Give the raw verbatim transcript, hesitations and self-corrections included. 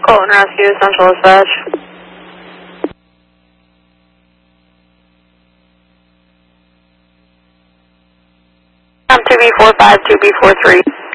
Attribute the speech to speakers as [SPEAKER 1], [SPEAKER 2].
[SPEAKER 1] Colton Rescue, Central Dispatch. I'm two B four five, two B four three.